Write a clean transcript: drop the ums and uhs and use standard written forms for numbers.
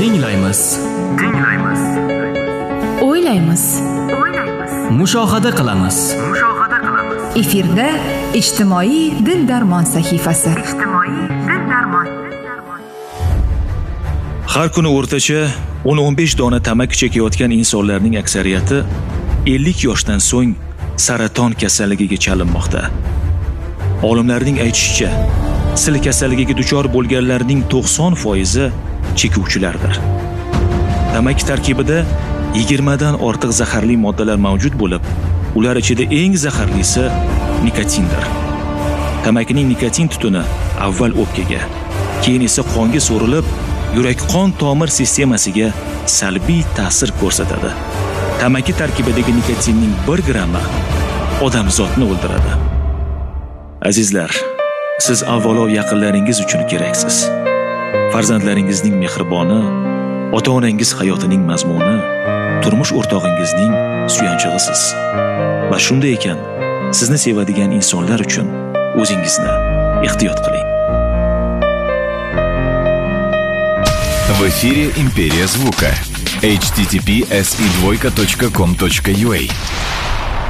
Tinglaymiz. O'ylaymiz. Mushohada qilamiz. Efirda ijtimoiy dil-darmon sahifasi. Har kuni o'rtacha 10-15 dona tamaki chekayotgan insonlarning aksariyati 50 yoshdan so'ng saraton kasalligiga chalinmoqda. Olimlarning aytishicha, sil kasalligiga duchor bo'lganlarning 90% chekuvchilardir. Tamaki tarkibida 20 dan ortiq zaharli moddalar mavjud bo'lib, ular ichida eng zaharlisi nikotindir. Tamakining nikotin tutuni avval o'pkaga, keyin esa qonga so'rilib, yurak-qon tomir sistemasiga salbiy ta'sir ko'rsatadi. Tamaki tarkibidagi nikotinning 1 grammi odamzodni o'ldiradi. Azizlar, siz avvalo yaqinlaringiz uchun keraksiz. Farzandlaringizning mehriboni, ota-onangiz hayotining mazmuni, turmush o'rtog'ingizning suyanchig'isiz. Va shunday ekan, sizni sevadigan insonlar uchun o'zingizni ehtiyot qiling. В эфире «Империя звука». https://com.ua